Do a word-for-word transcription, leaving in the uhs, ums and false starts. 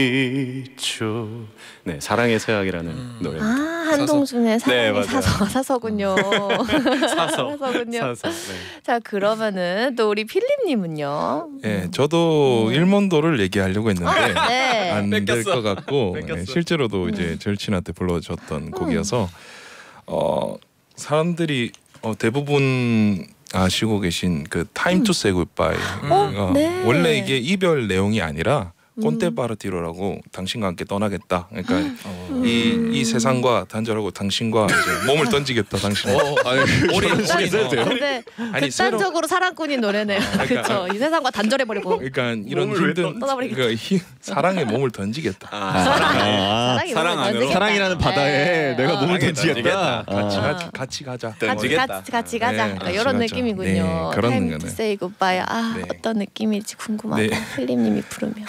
네, 사랑의 서약이라는 음. 노래입니다. 아, 한동준의 사랑의 네, 사서 사서군요. 사서. 사서군요. 사서. 네. 자, 그러면은 또 우리 필립님은요. 예, 저도 음. 일몬도를 얘기하려고 했는데 네. 안 될 뺏겼어. 것 같고 뺏겼어. 예, 실제로도 이제 절친한테 불러줬던 곡이어서 어 사람들이 어, 대부분 아시고 계신 그 Time to Say Goodbye가 어, 네. 원래 이게 이별 내용이 아니라 꼰대 파르티로라고 당신과 함께 떠나겠다. 그러니까 음. 이, 이 세상과 단절하고 당신과 이제 몸을 던지겠다. 당신. 어, 아니, 오랜 저런 식으로 해도 돼요? 근데 아니, 새로- 극단적으로 사랑꾼인 노래네요. 그러니까- 그렇죠. 이 세상과 단절해버리고. 그러니까 이런 몸을 왜 힘든 떠나버리겠다. 그러니까 히, 사랑에 몸을 던지겠다. 아, 사랑이 사랑 몸을 안으로? 던지겠다. 사랑이라는 바다에 네. 내가 어. 몸을 던지겠다. 던지겠다. 같이 아. 가자. 같이 가자. 같이, 던지겠다. 같이, 같이 가자. 네, 약간 같이 이런 가자. 느낌이군요. 네, 그런 Time 거네. to say goodbye. 아, 네. 어떤 느낌일지 궁금하다. 네. 필립님이 부르면.